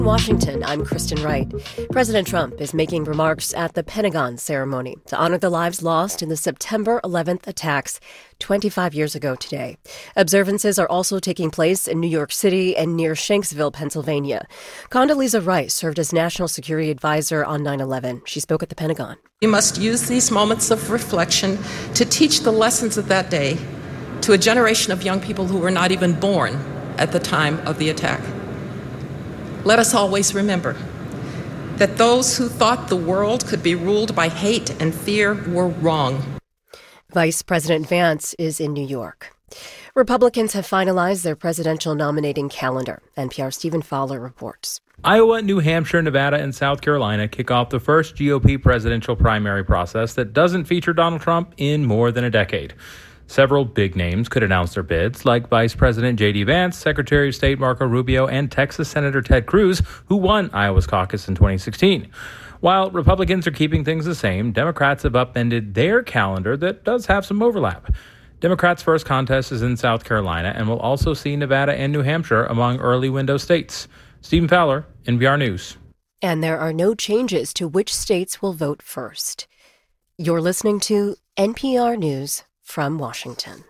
In Washington, I'm Kristen Wright. President Trump is making remarks at the Pentagon ceremony to honor the lives lost in the September 11th attacks 25 years ago today. Observances are also taking place in New York City and near Shanksville, Pennsylvania. Condoleezza Rice served as National Security Advisor on 9/11. She spoke at the Pentagon. We must use these moments of reflection to teach the lessons of that day to a generation of young people who were not even born at the time of the attack. Let us always remember that those who thought the world could be ruled by hate and fear were wrong. Vice President Vance is in New York. Republicans have finalized their presidential nominating calendar. NPR's Stephen Fowler reports. Iowa, New Hampshire, Nevada, and South Carolina kick off the first GOP presidential primary process that doesn't feature Donald Trump in more than a decade. Several big names could announce their bids, like Vice President J.D. Vance, Secretary of State Marco Rubio, and Texas Senator Ted Cruz, who won Iowa's caucus in 2016. While Republicans are keeping things the same, Democrats have upended their calendar that does have some overlap. Democrats' first contest is in South Carolina and will also see Nevada and New Hampshire among early window states. Stephen Fowler, NPR News. And there are no changes to which states will vote first. You're listening to NPR News from Washington.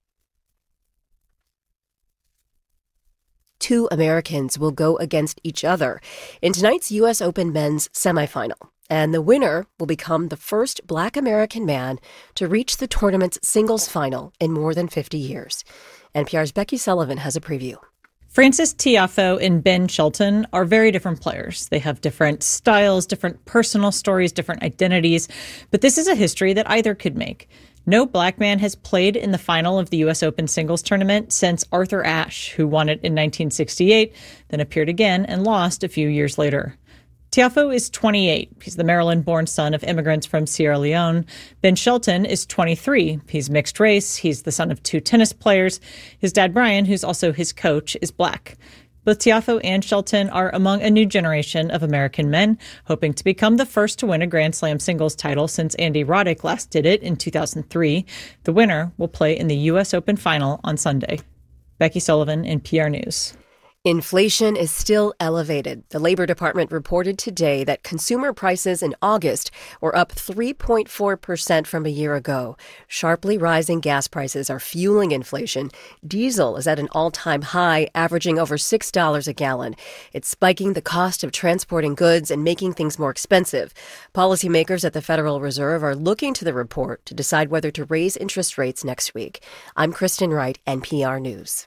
Two Americans will go against each other in tonight's U.S. Open men's semifinal, and the winner will become the first Black American man to reach the tournament's singles final in more than 50 years. NPR's Becky Sullivan has a preview. Frances Tiafoe and Ben Shelton are very different players. They have different styles, different personal stories, different identities, but this is a history that either could make. No Black man has played in the final of the U.S. Open singles tournament since Arthur Ashe, who won it in 1968, then appeared again and lost a few years later. Tiafoe is 28. He's the Maryland-born son of immigrants from Sierra Leone. Ben Shelton is 23. He's mixed race. He's the son of two tennis players. His dad, Brian, who's also his coach, is Black. Both Tiafoe and Shelton are among a new generation of American men, hoping to become the first to win a Grand Slam singles title since Andy Roddick last did it in 2003. The winner will play in the U.S. Open final on Sunday. Becky Sullivan, NPR News. Inflation is still elevated. The Labor Department reported today that consumer prices in August were up 3.4% from a year ago. Sharply rising gas prices are fueling inflation. Diesel is at an all-time high, averaging over $6 a gallon. It's spiking the cost of transporting goods and making things more expensive. Policymakers at the Federal Reserve are looking to the report to decide whether to raise interest rates next week. I'm Kristen Wright, NPR News.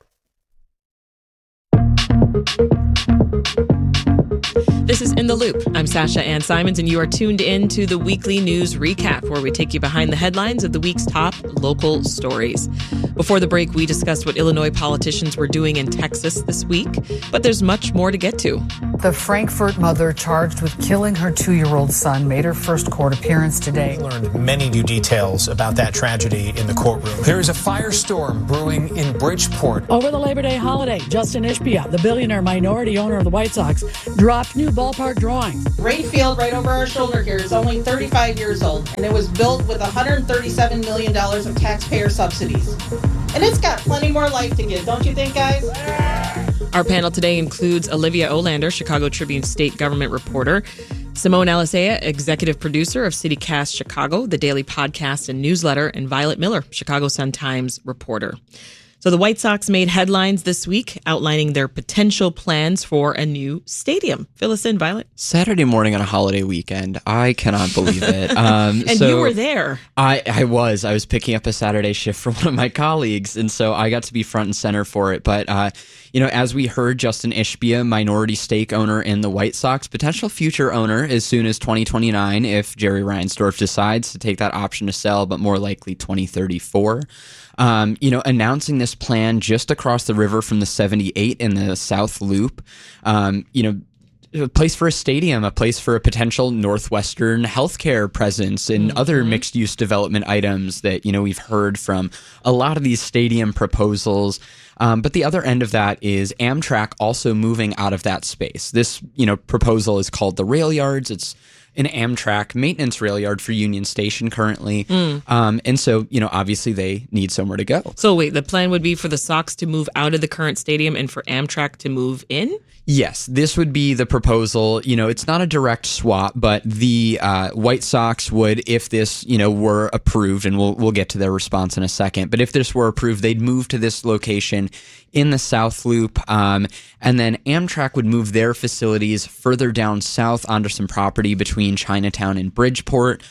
This is In the Loop. I'm Sasha Ann Simons, and you are tuned in to the weekly news recap, where we take you behind the headlines of the week's top local stories. Before the break, we discussed what Illinois politicians were doing in Texas this week, but there's much more to get to. The Frankfurt mother charged with killing her 2-year-old son made her first court appearance today. We learned many new details about that tragedy in the courtroom. There is a firestorm brewing in Bridgeport. Over the Labor Day holiday, Justin Ishbia, the billionaire minority owner of the White Sox, dropped new ballpark drawings. Ray Field, right over our shoulder here, is only 35 years old, and it was built with $137 million of taxpayer subsidies. And it's got plenty more life to give, don't you think, guys? Our panel today includes Olivia Olander, Chicago Tribune state government reporter, Simone Alicea, executive producer of CityCast Chicago, the daily podcast and newsletter, and Violet Miller, Chicago Sun-Times reporter. So the White Sox made headlines this week outlining their potential plans for a new stadium. Fill us in, Violet. Saturday morning on a holiday weekend. I cannot believe it. And so you were there. I was picking up a Saturday shift for one of my colleagues, and so I got to be front and center for it. But, as we heard, Justin Ishbia, minority stake owner in the White Sox, potential future owner as soon as 2029 if Jerry Reinsdorf decides to take that option to sell, but more likely 2034. Announcing this plan just across the river from the 78 in the South Loop, a place for a stadium, a place for a potential Northwestern healthcare presence, and other mixed-use development items that, we've heard from a lot of these stadium proposals. But the other end of that is Amtrak also moving out of that space. This, proposal is called the Rail Yards. It's an Amtrak maintenance rail yard for Union Station currently. And so, obviously they need somewhere to go. So wait, the plan would be for the Sox to move out of the current stadium and for Amtrak to move in? Yes, this would be the proposal. It's not a direct swap, but the White Sox would, if this, were approved, and we'll get to their response in a second, but if this were approved, they'd move to this location in the South Loop, and then Amtrak would move their facilities further down south onto some property between Chinatown and Bridgeport,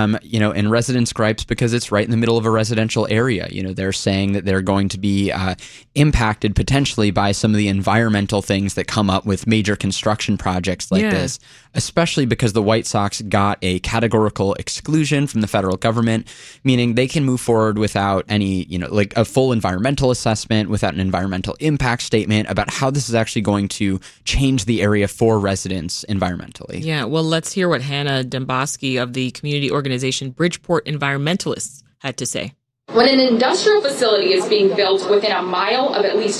and residents gripes because it's right in the middle of a residential area. They're saying that they're going to be impacted potentially by some of the environmental things that come up with major construction projects like this, especially because the White Sox got a categorical exclusion from the federal government, meaning they can move forward without any, like a full environmental assessment, without an environmental impact statement about how this is actually going to change the area for residents environmentally. Yeah, well, let's hear what Hannah Demboski of the community organization Bridgeport Environmentalists had to say. When an industrial facility is being built within a mile of at least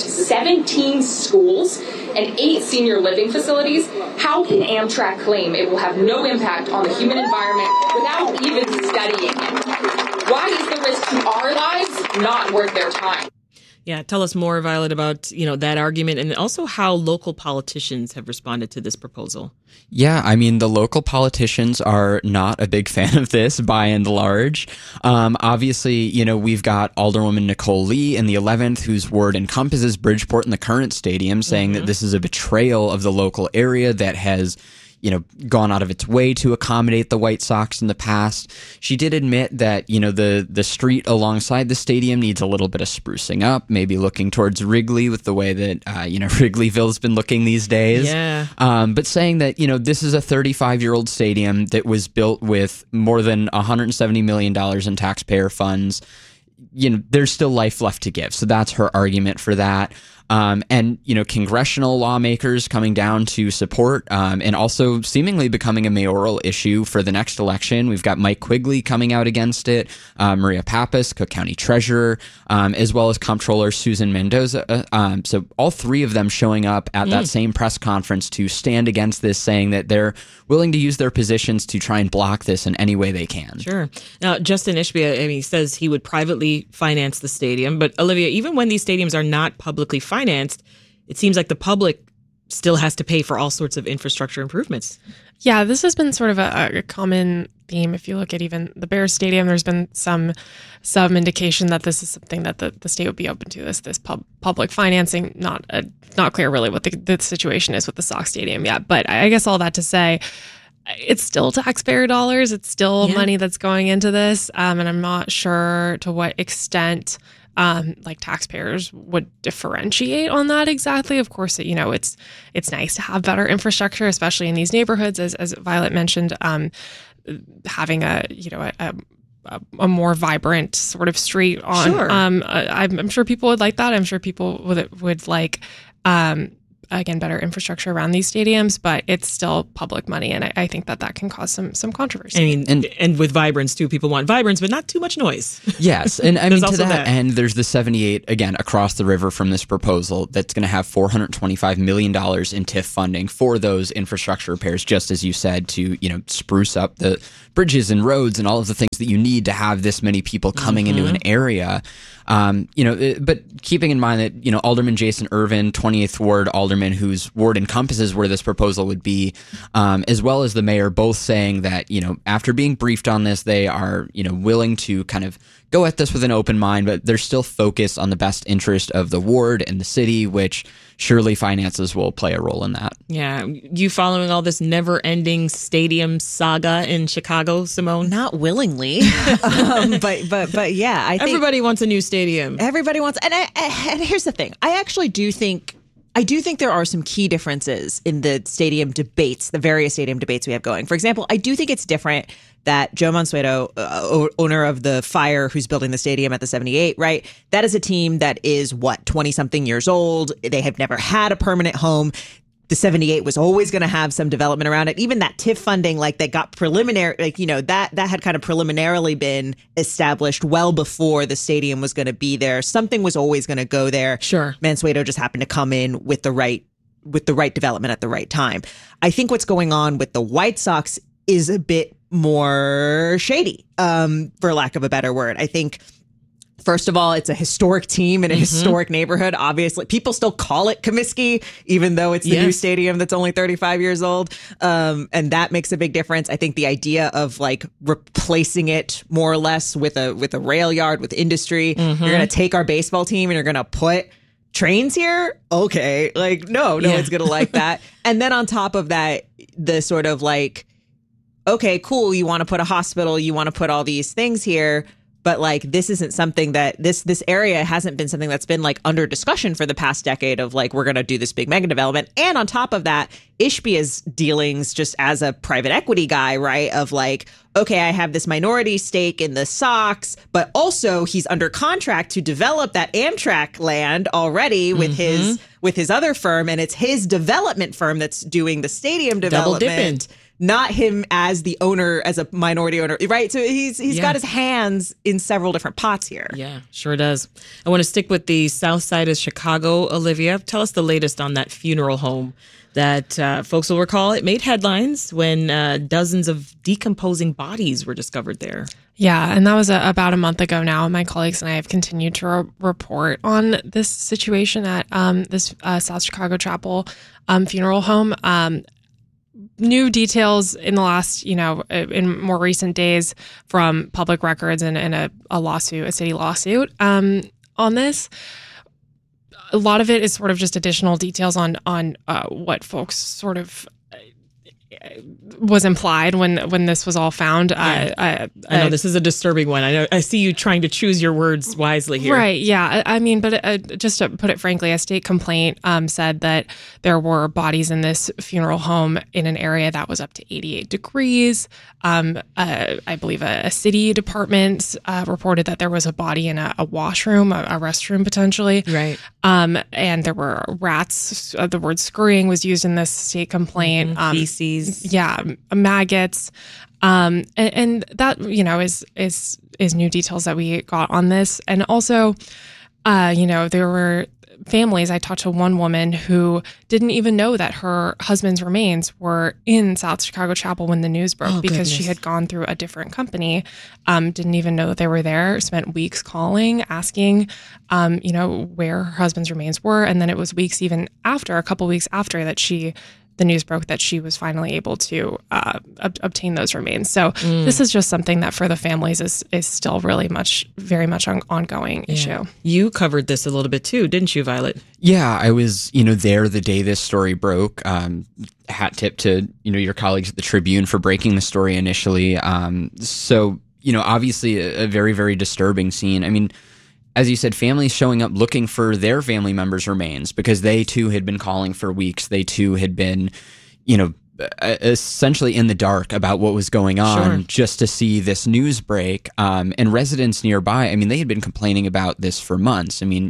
17 schools and 8 senior living facilities, how can Amtrak claim it will have no impact on the human environment without even studying it? Why is the risk to our lives not worth their time? Yeah, tell us more, Violet, about, that argument and also how local politicians have responded to this proposal. Yeah, I mean, the local politicians are not a big fan of this by and large. Obviously, we've got Alderwoman Nicole Lee in the 11th, whose ward encompasses Bridgeport in the current stadium, saying that this is a betrayal of the local area that has gone out of its way to accommodate the White Sox in the past. She did admit that, the street alongside the stadium needs a little bit of sprucing up, maybe looking towards Wrigley with the way that, Wrigleyville's been looking these days. Yeah. But saying that, this is a 35-year-old stadium that was built with more than $170 million in taxpayer funds. There's still life left to give. So that's her argument for that. And congressional lawmakers coming down to support, and also seemingly becoming a mayoral issue for the next election. We've got Mike Quigley coming out against it, Maria Pappas, Cook County Treasurer, as well as Comptroller Susan Mendoza. So all three of them showing up at that same press conference to stand against this, saying that they're willing to use their positions to try and block this in any way they can. Sure. Now, Justin Ishbia, says he would privately finance the stadium. But Olivia, even when these stadiums are not publicly financed, it seems like the public still has to pay for all sorts of infrastructure improvements. Yeah, this has been sort of a common theme. If you look at even the Bears Stadium, there's been some indication that this is something that the state would be open to. This public financing. Not clear really what the situation is with the Sox Stadium yet. But I guess all that to say, it's still taxpayer dollars. It's still money that's going into this, and I'm not sure to what extent taxpayers would differentiate on that exactly. Of course, it's nice to have better infrastructure, especially in these neighborhoods, as Violet mentioned. Having a more vibrant sort of street on. Sure. I'm sure people would like that. I'm sure people would like. Again, better infrastructure around these stadiums, but it's still public money, and I think that can cause some controversy. And with vibrance too, people want vibrance, but not too much noise. Yes, and to that end, there's the 78 again across the river from this proposal that's going to have $425 million in TIF funding for those infrastructure repairs, just as you said, to spruce up the bridges and roads and all of the things that you need to have this many people coming into an area. But keeping in mind that, Alderman Jason Irvin, 28th Ward Alderman, whose ward encompasses where this proposal would be, as well as the mayor, both saying that, after being briefed on this, they are, willing to kind of go at this with an open mind, but they're still focused on the best interest of the ward and the city, which surely finances will play a role in that. Yeah. You following all this never-ending stadium saga in Chicago, Simone? Not willingly. But yeah, I think everybody wants a new stadium. Everybody wants, and here's the thing. I actually do think there are some key differences in the stadium debates, the various stadium debates we have going. For example, I do think it's different that Joe Mansueto, owner of the Fire, who's building the stadium at the 78, right? That is a team that is, 20-something years old. They have never had a permanent home. The 78 was always going to have some development around it. Even that TIF funding, that got preliminary, that had kind of preliminarily been established well before the stadium was going to be there. Something was always going to go there. Sure. Mansueto just happened to come in with the right development at the right time. I think what's going on with the White Sox is a bit more shady, for lack of a better word. I think, first of all, it's a historic team in a historic neighborhood. Obviously, people still call it Comiskey, even though it's the new stadium that's only 35 years old. And that makes a big difference. I think the idea of like replacing it more or less with a rail yard, with industry, you're going to take our baseball team and you're going to put trains here? Okay. Like, no one's going to like that. And then on top of that, the sort of like, okay, cool, you want to put a hospital, you want to put all these things here, but like this isn't something that this area hasn't been something that's been like under discussion for the past decade of like, we're going to do this big mega development. And on top of that, Ishbia's dealings just as a private equity guy, right? Of like, okay, I have this minority stake in the Sox, but also he's under contract to develop that Amtrak land already with his other firm, and it's his development firm that's doing the stadium development. Double dipping. Not him as the owner, as a minority owner, right? So he's got his hands in several different pots here. Yeah, sure does. I want to stick with the south side of Chicago. Olivia, tell us the latest on that funeral home that folks will recall. It made headlines when dozens of decomposing bodies were discovered there. Yeah, and that was about a month ago now. My colleagues and I have continued to report on this situation at this South Chicago Chapel funeral home. New details in the last, in more recent days from public records and a lawsuit, a city lawsuit on this. A lot of it is sort of just additional details on what folks sort of was implied when this was all found. I know this is a disturbing one. I see you trying to choose your words wisely here. Right. Yeah. I mean, but just to put it frankly, a state complaint said that there were bodies in this funeral home in an area that was up to 88 degrees. I believe a city department reported that there was a body in a washroom, a restroom potentially. Right. And there were rats. The word scurrying was used in this state complaint. Feces. Yeah, maggots, and that is new details that we got on this, and also, there were families. I talked to one woman who didn't even know that her husband's remains were in South Chicago Chapel when the news broke because she had gone through a different company. Didn't even know that they were there. Spent weeks calling, asking, where her husband's remains were, and then it was a couple weeks after that the news broke that she was finally able to obtain those remains. So this is just something that for the families is still very much an ongoing issue. You covered this a little bit too, didn't you, Violet? Yeah, I was, there the day this story broke. Hat tip to, your colleagues at the Tribune for breaking the story initially. So, obviously a very, very disturbing scene. I mean, as you said, families showing up looking for their family members' remains because they too had been calling for weeks. They too had been, essentially in the dark about what was going on just to see this news break. And residents nearby, I mean, they had been complaining about this for months. I mean,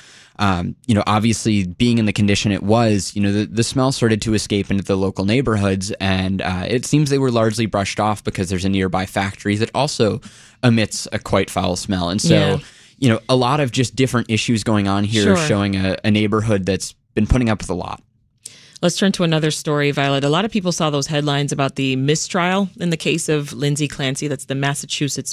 obviously being in the condition it was, the smell started to escape into the local neighborhoods, and it seems they were largely brushed off because there's a nearby factory that also emits a quite foul smell. And so, a lot of just different issues going on here, showing a neighborhood that's been putting up with a lot. Let's turn to another story, Violet. A lot of people saw those headlines about the mistrial in the case of Lindsay Clancy. That's the Massachusetts